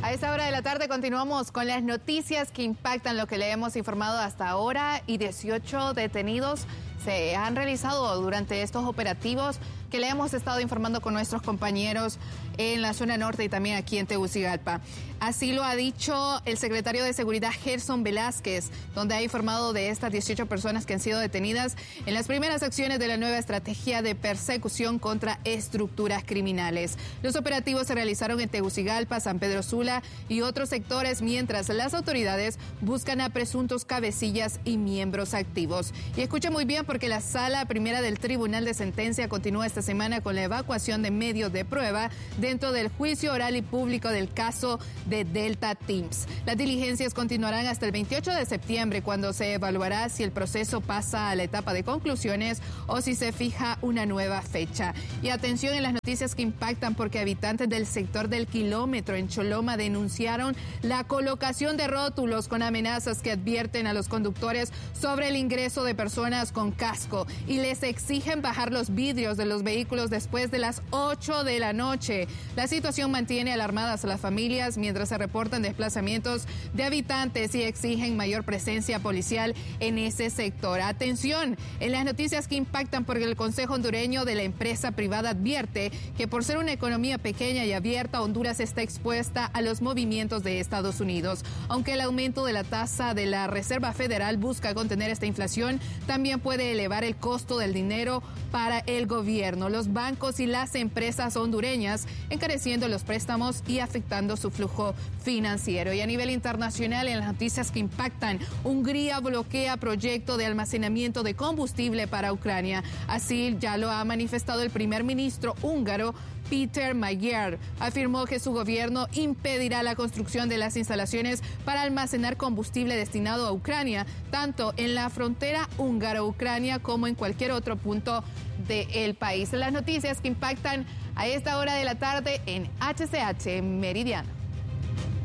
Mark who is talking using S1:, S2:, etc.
S1: A esta hora de la tarde continuamos con las noticias que impactan lo que le hemos informado hasta ahora, y 18 detenidos se han realizado durante estos operativos que le hemos estado informando con nuestros compañeros en la zona norte y también aquí en Tegucigalpa. Así lo ha dicho el secretario de Seguridad, Gerson Velázquez, donde ha informado de estas 18 personas que han sido detenidas en las primeras acciones de la nueva estrategia de persecución contra estructuras criminales. Los operativos se realizaron en Tegucigalpa, San Pedro Sula y otros sectores, mientras las autoridades buscan a presuntos cabecillas y miembros activos. Y escuche muy bien, porque la Sala Primera del Tribunal de Sentencia continúa esta semana con la evacuación de medios de prueba dentro del juicio oral y público del caso de Delta Teams. Las diligencias continuarán hasta el 28 de septiembre, cuando se evaluará si el proceso pasa a la etapa de conclusiones o si se fija una nueva fecha. Y atención en las noticias que impactan, porque habitantes del sector del Kilómetro en Choloma denunciaron la colocación de rótulos con amenazas que advierten a los conductores sobre el ingreso de personas con casco y les exigen bajar los vidrios de los vehículos después de las 8 de la noche. La situación mantiene alarmadas a las familias, mientras se reportan desplazamientos de habitantes y exigen mayor presencia policial en ese sector. Atención en las noticias que impactan, porque el Consejo Hondureño de la Empresa Privada advierte que por ser una economía pequeña y abierta, Honduras está expuesta a los movimientos de Estados Unidos. Aunque el aumento de la tasa de la Reserva Federal busca contener esta inflación, también puede elevar el costo del dinero para el gobierno, los bancos y las empresas hondureñas, encareciendo los préstamos y afectando su flujo financiero. Y a nivel internacional, en las noticias que impactan, Hungría bloquea proyecto de almacenamiento de combustible para Ucrania. Así ya lo ha manifestado el primer ministro húngaro, Peter Magyar. Afirmó que su gobierno impedirá la construcción de las instalaciones para almacenar combustible destinado a Ucrania, tanto en la frontera húngaro-Ucrania como en cualquier otro punto del país. Las noticias que impactan a esta hora de la tarde en HCH Meridiano.